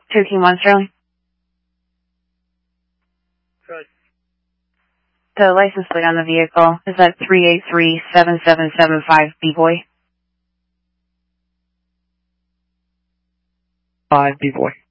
2 King 1 Sterling. Good. The license plate on the vehicle is at 3837775 B-Boy. 5 B-Boy.